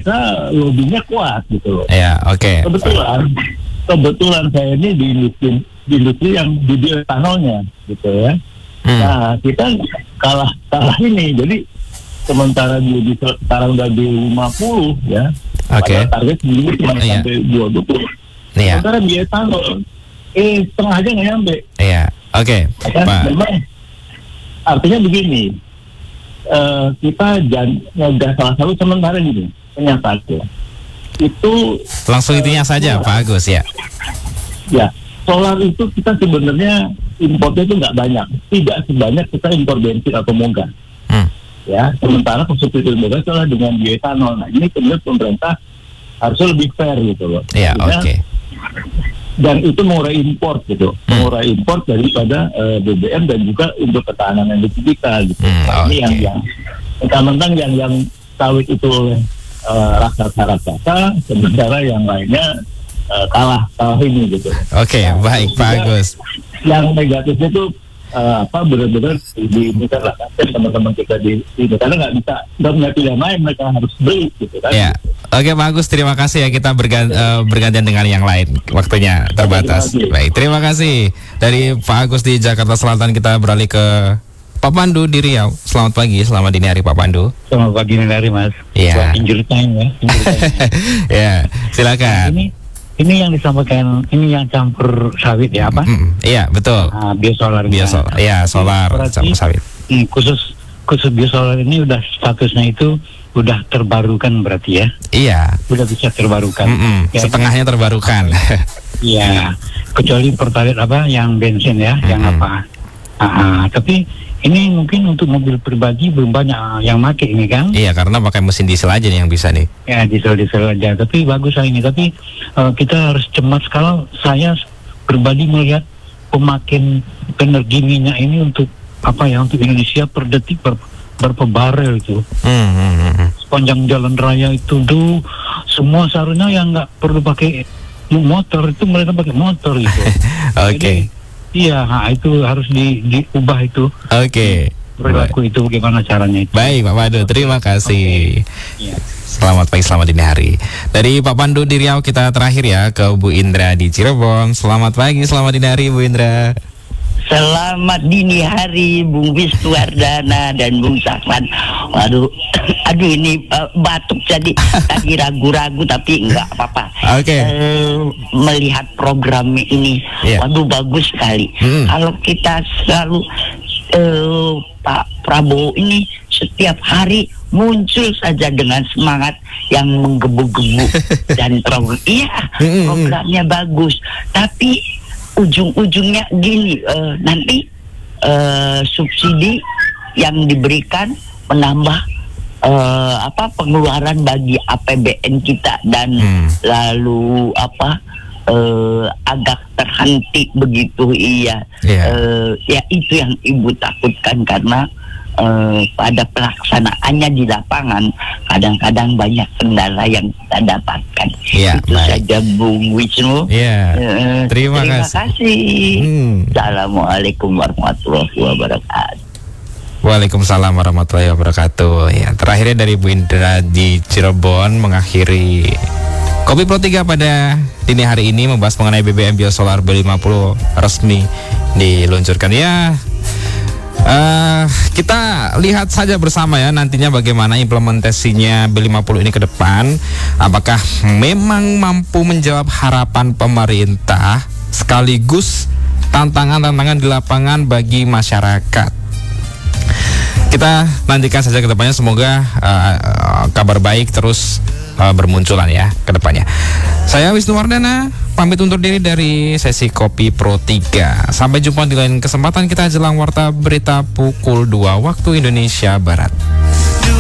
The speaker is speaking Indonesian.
mereka lobbynya kuat gitu loh. Ya, oke. Kebetulan saya ini di industri yang di bioetanolnya gitu ya. Nah, kita kalah ini. Jadi sementara biodiesel sekarang udah di 50 ya. Pada target dulu cuma sampai 20. Sementara bioetanol setengah aja nggak nyampe. Iya, oke. Memang artinya begini, kita ngegas salah satu sementara gini, kenyataannya itu langsung intinya saja Pak Agus ya. Ya, solar itu kita sebenarnya importnya itu nggak banyak, tidak sebanyak kita impor bensin atau moga. Ya, sementara subsidi moga adalah dengan bioetanol. Nah, ini kemudian pemerintah harusnya lebih fair gitu loh. Iya, oke. Dan itu mengurai import gitu, mengurai import daripada BBM dan juga untuk ketahanan energi kita gitu. Ini yang mentang-mentang yang sawit itu raksasa, sementara yang lainnya kalah ini gitu. Oke, baik Pak Agus. Yang negatifnya itu benar-benar diminta lah kan teman-teman kita di karena nggak punya pilihan lain, mereka harus beli gitu kan. Ya. Oke Pak Agus, terima kasih ya, kita bergantian dengan yang lain, waktunya terbatas. Baik, terima kasih. Dari Pak Agus di Jakarta Selatan kita beralih ke Pak Pandu di Riau. Selamat pagi, selamat dini hari Pak Pandu. Selamat pagi dini hari Mas. Iya. Injury time ya. Ya, silakan. Ini yang disampaikan, ini yang campur sawit ya apa? Iya, betul. Biosolar. Iya, solar campur sawit. Khusus biosolar ini udah statusnya itu udah terbarukan berarti ya? Iya. Udah bisa terbarukan. Ya, setengahnya terbarukan. Iya. Kecuali pertalite yang bensin ya, yang apa? Tapi ini mungkin untuk mobil pribadi belum banyak yang pakai ini kan? Iya, karena pakai mesin diesel aja nih yang bisa nih. Ya, diesel aja. Tapi bagus lah ini. Tapi kita harus cemas kalau saya pribadi melihat pemakaian energi minyak ini untuk untuk Indonesia per detik berapa barel itu. Sepanjang jalan raya itu semua seharusnya yang nggak perlu pakai motor itu mereka pakai motor gitu. Oke. Iya, itu harus diubah itu. Oke. Perilaku itu bagaimana caranya itu. Baik Pak Pandu, terima kasih. Selamat pagi, selamat dini hari. Dari Pak Pandu di Riau kita terakhir ya ke Bu Indra di Cirebon. Selamat pagi, selamat dini hari Bu Indra. Selamat dini hari Bung Wisnuwardana dan Bung Safwan. Aduh ini batuk jadi tadi ragu-ragu tapi enggak apa-apa. Melihat program ini, waduh bagus sekali. Kalau kita selalu Pak Prabowo ini setiap hari muncul saja dengan semangat yang menggebu-gebu dan programnya bagus. Tapi ujung-ujungnya gini, nanti subsidi yang diberikan menambah pengeluaran bagi APBN kita dan lalu agak terhenti begitu. Ya itu yang Ibu takutkan karena pada pelaksanaannya di lapangan kadang-kadang banyak kendala yang kita dapatkan. Itu saja Bung Wisnu. Terima kasih. Assalamualaikum warahmatullahi wabarakatuh. Waalaikumsalam warahmatullahi wabarakatuh. Ya, terakhirnya dari Bu Indra di Cirebon mengakhiri Kopi Pro 3 pada dini hari ini membahas mengenai BBM Biosolar B50 resmi diluncurkan. Ya, kita lihat saja bersama ya nantinya bagaimana implementasinya B50 ini ke depan. Apakah memang mampu menjawab harapan pemerintah sekaligus tantangan-tantangan di lapangan bagi masyarakat. Kita nantikan saja ke depannya, semoga kabar baik terus bermunculan ya ke depannya. Saya Wisnuwardana pamit undur diri dari sesi Kopi Pro 3. Sampai jumpa di lain kesempatan kita jelang warta berita pukul 2 waktu Indonesia Barat.